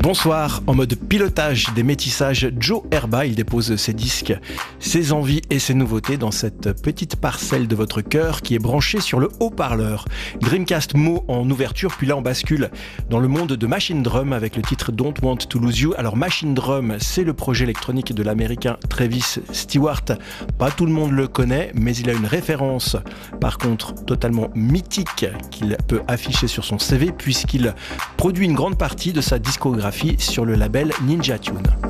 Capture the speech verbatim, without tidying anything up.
Bonsoir, en mode pilotage des métissages, Joe Herba, il dépose ses disques, ses envies et ses nouveautés dans cette petite parcelle de votre cœur qui est branchée sur le haut-parleur. Dreamcast Mo en ouverture, puis là on bascule dans le monde de Machine Drum avec le titre Don't Want to Lose You. Alors Machine Drum, c'est le projet électronique de l'américain Travis Stewart. Pas tout le monde le connaît, mais il a une référence, par contre totalement mythique, qu'il peut afficher sur son C V puisqu'il produit une grande partie de sa discographie sur le label Ninja Tune.